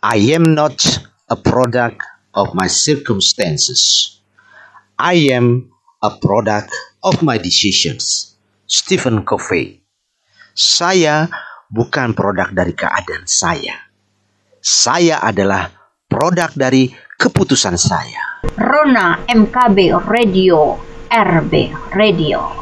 I am not a product of my circumstances. I am a product of my decisions. Stephen Covey. Saya bukan produk dari keadaan saya. Saya adalah produk dari keputusan saya. Rona MKB Radio, RB Radio.